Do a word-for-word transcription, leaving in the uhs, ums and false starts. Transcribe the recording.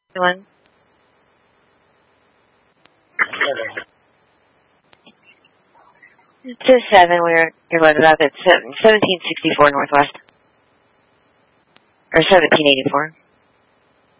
One. To seven, we're you're loaded up at seventeen sixty four Northwest, or seventeen eighty four.